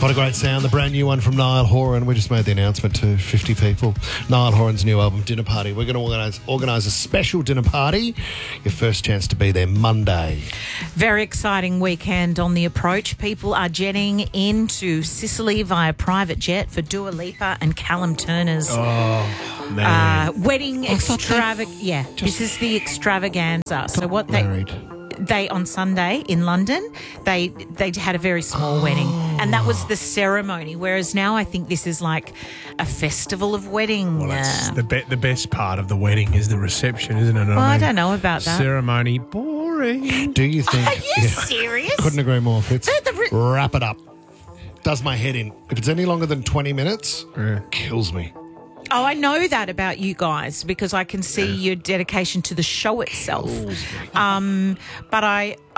What a great sound. The brand new one from Niall Horan. We just made the announcement to 50 people. Niall Horan's new album, Dinner Party. We're going to organise a special dinner party. Your first chance to be there Monday. Very exciting weekend on the approach. People are jetting into Sicily via private jet for Dua Lipa and Callum Turner's wedding extravaganza. Yeah, this is the extravaganza. So what they on Sunday in London, they had a very small wedding, and that was the ceremony. Whereas now I think this is like a festival of wedding. Well, that's the best part of the wedding is the reception, isn't it? I don't know about that. Ceremony, boring. Do you think? Are you serious? Couldn't agree more, Fitz. Wrap it up. Does my head in. If it's any longer than 20 minutes, kills me. Oh, I know that about you guys because I can see your dedication to the show itself. But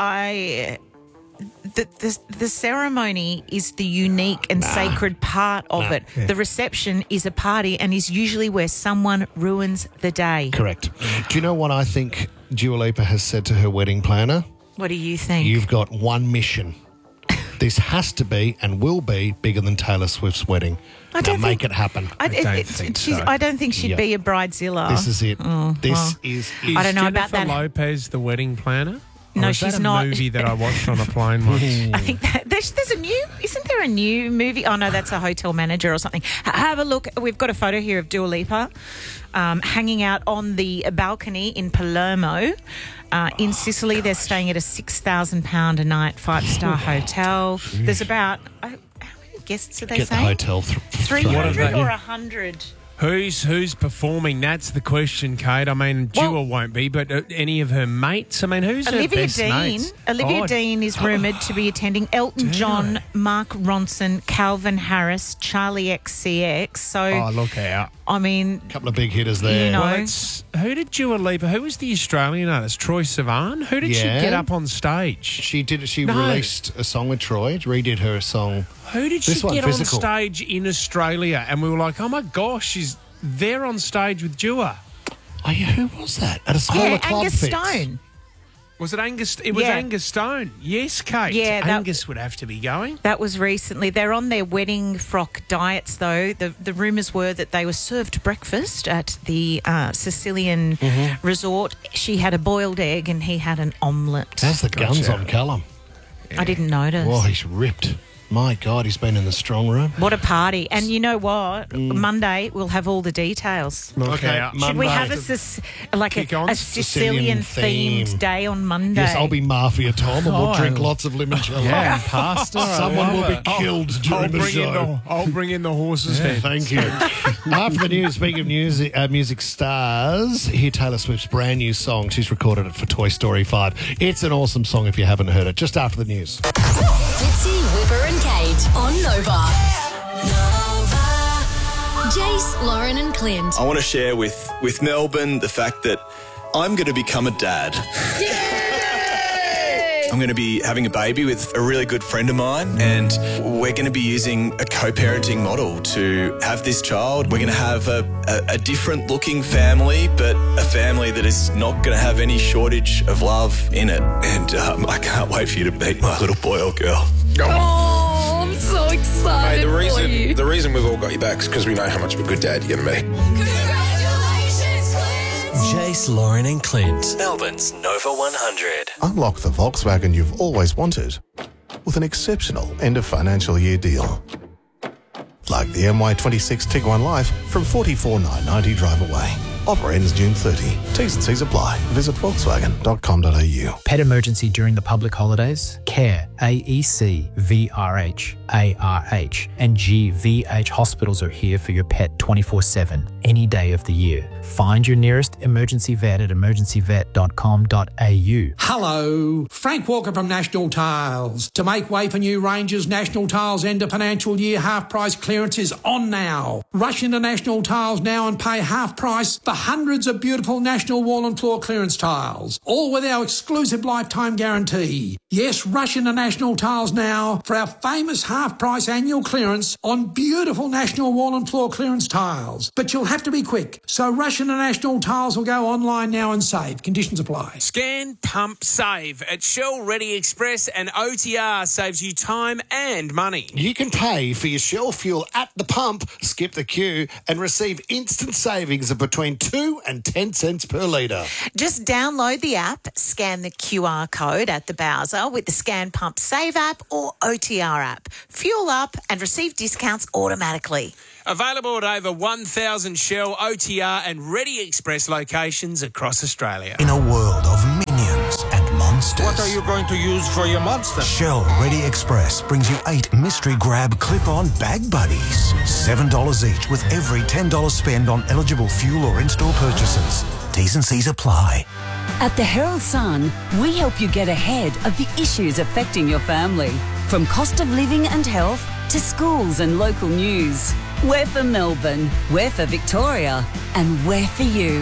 the ceremony is the unique and sacred part of it. Yeah. The reception is a party and is usually where someone ruins the day. Correct. Do you know what I think Dua Lipa has said to her wedding planner? What do you think? You've got one mission. This has to be and will be bigger than Taylor Swift's wedding. Make it happen. I don't think she'd be a bridezilla. This is it. Is I don't know Jennifer about that. Lopez the wedding planner? No, she's not. A movie that I watched on a plane once. I think there's a new. Isn't there a new movie? Oh no, that's a hotel manager or something. Have a look. We've got a photo here of Dua Lipa hanging out on the balcony in Palermo. In Sicily, they're staying at a £6,000 a night 5-star hotel. There's about how many guests are they saying? Get the hotel 300 or 100. Who's performing? That's the question, Kate. I mean, Dua won't be, but any of her mates? I mean, who's her best mates? Olivia Dean is rumoured to be attending. Elton John, Mark Ronson, Calvin Harris, Charlie XCX. So, look out. I mean... A couple of big hitters there. You know. Well, who did Dua Lipa... Who was the Australian artist? Troye Sivan? Who did she get up on stage? She released a song with Troye, redid her song. Who did she get on stage in Australia? And we were like, oh my gosh, she's there on stage with Dua. Oh yeah, who was that? At a smaller club, Angus Stone. Was it Angus? It was Angus Stone. Yes, Kate. Yeah, Angus would have to be going. That was recently. They're on their wedding frock diets, though. The rumours were that they were served breakfast at the Sicilian resort. She had a boiled egg and he had an omelette. How's the guns on Callum? I didn't notice. Well, he's ripped. My God, he's been in the strong room. What a party. And you know what? Monday, we'll have all the details. Okay. Should we have a Sicilian-themed day on Monday? Yes, I'll be Mafia Tom and we'll drink lots of limoncello. Yeah, and pasta. Someone will be killed during the show. I'll bring in the horses' head. Thank you. After the news, speaking of music stars, hear Taylor Swift's brand new song. She's recorded it for Toy Story 5. It's an awesome song if you haven't heard it. Just after the news. Fitzy, Whipper and Kate on Nova. Jace, Lauren and Clint. I want to share with Melbourne the fact that I'm going to become a dad. I'm going to be having a baby with a really good friend of mine, and we're going to be using a co-parenting model to have this child. We're going to have a different looking family, but a family that is not going to have any shortage of love in it. And I can't wait for you to meet my little boy or girl. Oh, I'm so excited. Mate, the reason we've all got you back is because we know how much of a good dad you're going to be. Congratulations, Clint. Jace, Lauren and Clint. Melbourne's Nova 100. Unlock the Volkswagen you've always wanted with an exceptional end of financial year deal. Like the MY26 Tiguan Life from $44,990 drive away. Offer ends June 30. T's and C's apply. Visit Volkswagen.com.au. Pet emergency during the public holidays? CARE, AEC, VRH, ARH, and GVH hospitals are here for your pet 24/7, any day of the year. Find your nearest emergency vet at emergencyvet.com.au. Hello, Frank Walker from National Tiles. To make way for new ranges, National Tiles end of financial year half price clearance is on now. Rush into National Tiles now and pay half price for hundreds of beautiful National wall and floor clearance tiles, all with our exclusive lifetime guarantee. Yes, rush into National Tiles now for our famous half-price annual clearance on beautiful National Wall and Floor clearance tiles. But you'll have to be quick, so rush into National Tiles or go online now and save. Conditions apply. Scan, pump, save. At Shell Ready Express, and OTR saves you time and money. You can pay for your Shell fuel at the pump, skip the queue, and receive instant savings of between 2 and 10 cents per litre. Just download the app, scan the QR code at the browser with the Scan Pump Save app or OTR app. Fuel up and receive discounts automatically. Available at over 1,000 Shell, OTR and Ready Express locations across Australia. In a world of minions and monsters. What are you going to use for your monster? Shell Ready Express brings you 8 mystery grab clip-on bag buddies. $7 each with every $10 spend on eligible fuel or in-store purchases. T's and C's apply. At the Herald Sun, we help you get ahead of the issues affecting your family. From cost of living and health to schools and local news. We're for Melbourne, we're for Victoria, and we're for you.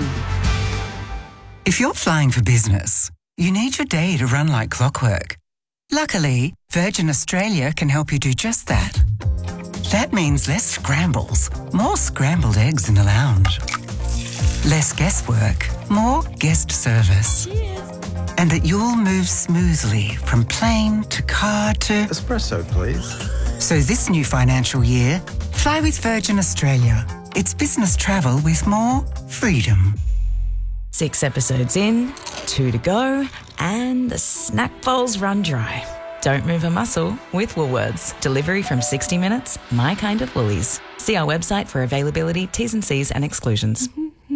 If you're flying for business, you need your day to run like clockwork. Luckily, Virgin Australia can help you do just that. That means less scrambles, more scrambled eggs in the lounge. Less guesswork, more guest service. Cheers. And that you'll move smoothly from plane to car to... Espresso, please. So this new financial year, fly with Virgin Australia. It's business travel with more freedom. 6 episodes in, 2 to go, and the snack bowls run dry. Don't move a muscle with Woolworths. Delivery from 60 minutes, my kind of Woolies. See our website for availability, T's and C's and exclusions.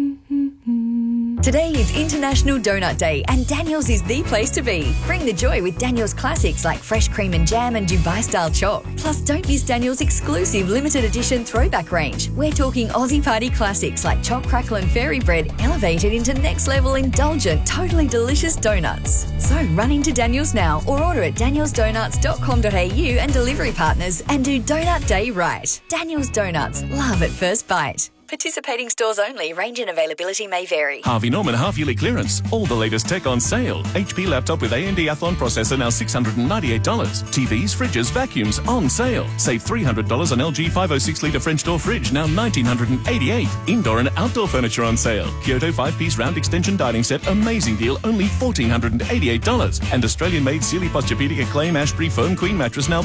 Today is International Donut Day and Daniel's is the place to be. Bring the joy with Daniel's classics like fresh cream and jam and Dubai-style choc. Plus, don't miss Daniel's exclusive limited edition throwback range. We're talking Aussie party classics like choc, crackle and fairy bread elevated into next-level indulgent, totally delicious donuts. So run into Daniel's now or order at danielsdonuts.com.au and delivery partners and do Donut Day right. Daniel's Donuts. Love at first bite. Participating stores only. Range and availability may vary. Harvey Norman half-yearly clearance. All the latest tech on sale. HP laptop with AMD Athlon processor now $698. TVs, fridges, vacuums on sale. Save $300 on LG 506-litre French door fridge now $1,988. Indoor and outdoor furniture on sale. Kyoto 5-piece round extension dining set. Amazing deal, only $1,488. And Australian-made Sealy Posturepedic Acclaim Ashbury Foam Queen mattress now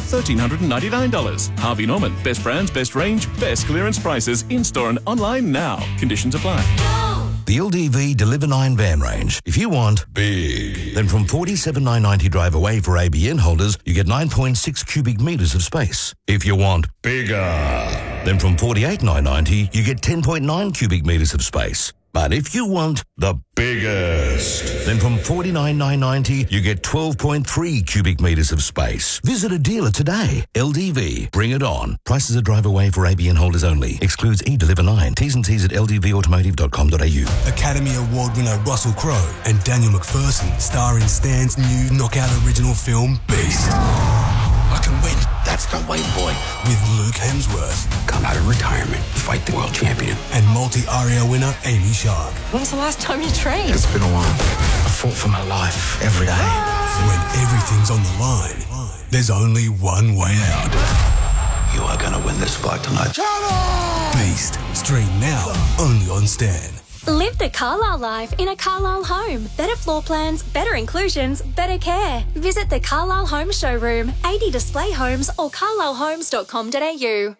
$1,399. Harvey Norman. Best brands, best range, best clearance prices. In-store and online now. Conditions apply. The LDV Deliver 9 van range. If you want big, then from $47,990 drive away for ABN holders, you get 9.6 cubic metres of space. If you want bigger, then from $48,990 you get 10.9 cubic metres of space. But if you want the biggest, then from $49,990 you get 12.3 cubic metres of space. Visit a dealer today. LDV, bring it on. Prices are drive away for ABN holders only. Excludes eDeliver 9. T's and C's at ldvautomotive.com.au. Academy Award winner Russell Crowe and Daniel McPherson star in Stan's new knockout original film Beast. I can win. That's the way, boy. With Luke Hemsworth. Come out of retirement, fight the world champion. And multi-ARIA winner Amy Shark. When was the last time you trained? It's been a while. I fought for my life every day. When everything's on the line, there's only one way out. You are going to win this fight tonight. Beast. Stream now, only on Stan. Live the Carlisle life in a Carlisle home. Better floor plans, better inclusions, better care. Visit the Carlisle Home Showroom, 80 display homes or carlislehomes.com.au.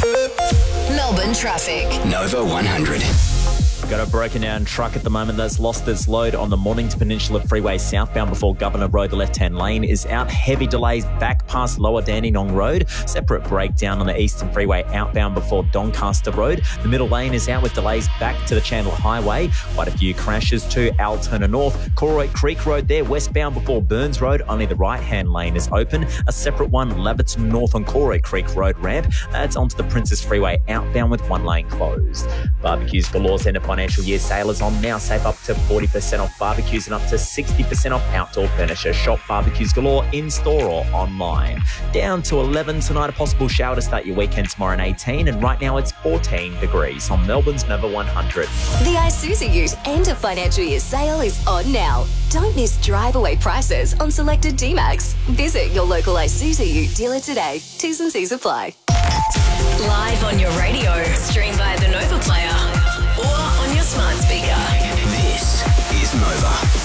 Melbourne traffic. Nova 100. Got a broken down truck at the moment that's lost its load on the Mornington Peninsula Freeway southbound before Governor Road. The left-hand lane is out. Heavy delays back past Lower Dandenong Road. Separate breakdown on the Eastern Freeway outbound before Doncaster Road. The middle lane is out with delays back to the Chandler Highway. Quite a few crashes to Altona North. Corroy Creek Road there westbound before Burns Road. Only the right-hand lane is open. A separate one, Laverton North on Corroy Creek Road ramp. That's onto the Princess Freeway outbound with one lane closed. Barbecues Galore Centre financial year sale is on now. Save up to 40% off barbecues and up to 60% off outdoor furniture. Shop barbecues galore in-store or online. Down to 11 tonight, a possible shower to start your weekend tomorrow and 18. And right now it's 14 degrees on Melbourne's Nova 100. The Isuzu Ute end of financial year sale is on now. Don't miss drive-away prices on selected D-Max. Visit your local Isuzu Ute dealer today. T's and C's apply. Live on your radio, stream via the Nova Player or on your smart speaker. This is Nova.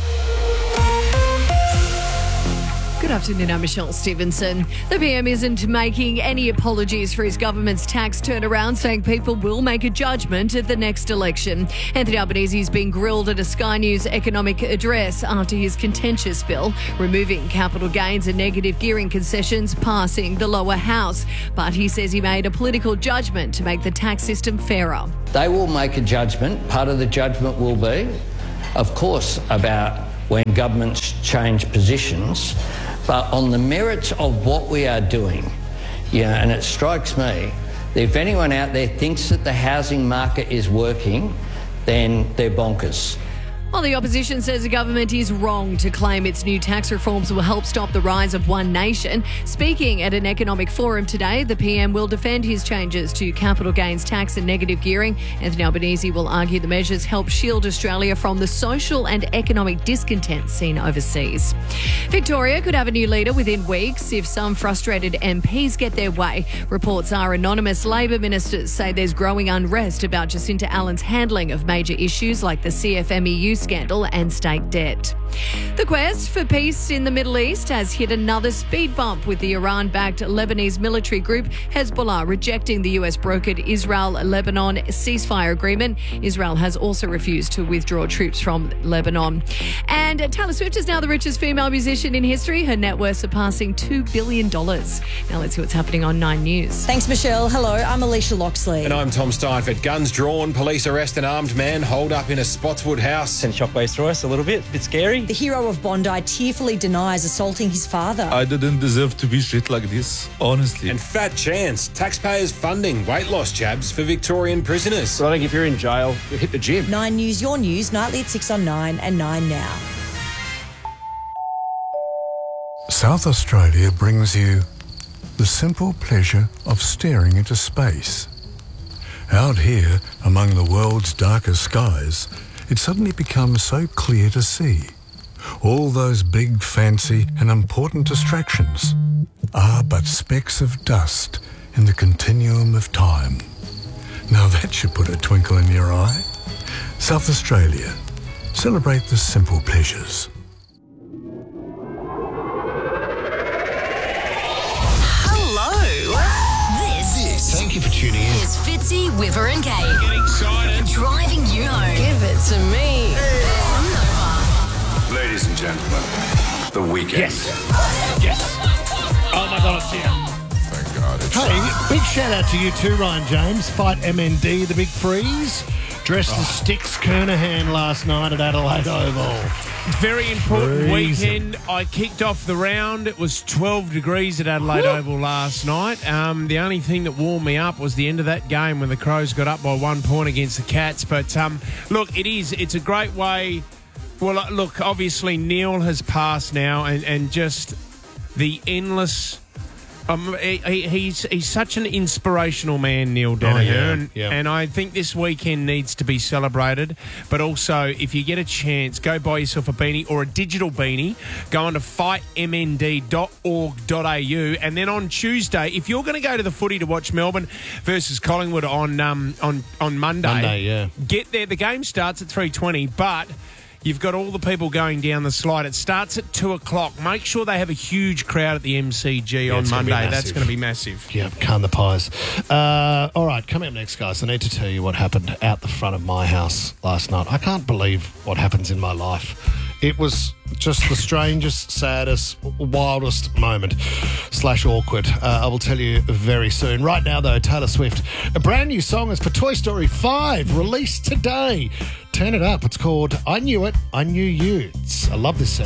Good afternoon, I'm Michelle Stevenson. The PM isn't making any apologies for his government's tax turnaround, saying people will make a judgment at the next election. Anthony Albanese is being grilled at a Sky News economic address after his contentious bill removing capital gains and negative gearing concessions passing the lower house. But he says he made a political judgment to make the tax system fairer. They will make a judgment. Part of the judgment will be, of course, about when governments change positions. But on the merits of what we are doing, and it strikes me that if anyone out there thinks that the housing market is working, then they're bonkers. Well, the opposition says the government is wrong to claim its new tax reforms will help stop the rise of one nation. Speaking at an economic forum today, the PM will defend his changes to capital gains tax and negative gearing. Anthony Albanese will argue the measures help shield Australia from the social and economic discontent seen overseas. Victoria could have a new leader within weeks if some frustrated MPs get their way. Reports are anonymous Labor ministers say there's growing unrest about Jacinta Allen's handling of major issues like the CFMEU scandal and state debt. The quest for peace in the Middle East has hit another speed bump with the Iran-backed Lebanese military group Hezbollah rejecting the US-brokered Israel-Lebanon ceasefire agreement. Israel has also refused to withdraw troops from Lebanon. And Taylor Swift is now the richest female musician in history, her net worth surpassing $2 billion. Now let's see what's happening on 9 News. Thanks, Michelle. Hello, I'm Alicia Loxley. And I'm Tom Steinford. Guns drawn, police arrest an armed man holed up in a Spotswood house. Sent shockwaves through us a little bit scary. The hero of Bondi tearfully denies assaulting his father. I didn't deserve to be treated like this, honestly. And fat chance, taxpayers funding weight loss jabs for Victorian prisoners. So I think if you're in jail, you hit the gym. 9 News, your news, nightly at 6 on 9 and 9 now. South Australia brings you the simple pleasure of staring into space. Out here, among the world's darkest skies, it suddenly becomes so clear to see. All those big, fancy and important distractions are but specks of dust in the continuum of time. Now that should put a twinkle in your eye. South Australia. Celebrate the simple pleasures. Thank you for tuning in. It's Fitzy, Whipper and Kate. Get excited. Driving you home. Give it to me. Ladies and gentlemen, the weekend. Yes. Oh my God, it's here. Thank God. Hey, big shout out to you too, Ryan James. Fight MND, the big freeze. Dressed as Sticks Kernahan last night at Adelaide Oval. Very important Freezing. weekend. I kicked off the round. It was 12 degrees at Adelaide Oval last night. The only thing that warmed me up was the end of that game when the Crows got up by 1 point against the Cats. But look, it's a great way. Well, look, obviously Neil has passed now, and just the endless. He's such an inspirational man, Neil Danaher, and I think this weekend needs to be celebrated. But also, if you get a chance, go buy yourself a beanie or a digital beanie. Go on to fightmnd.org.au, and then on Tuesday, if you're going to go to the footy to watch Melbourne versus Collingwood on Monday, get there. The game starts at 3:20, but you've got all the people going down the slide. It starts at 2 o'clock. Make sure they have a huge crowd at the MCG on Monday. That's going to be massive. Yeah, can the pies. All right, coming up next, guys, I need to tell you what happened out the front of my house last night. I can't believe what happens in my life. It was just the strangest, saddest, wildest moment / awkward. I will tell you very soon. Right now, though, Taylor Swift. A brand new song is for Toy Story 5, released today. Turn it up. It's called I Knew It, I Knew You. I love this sound.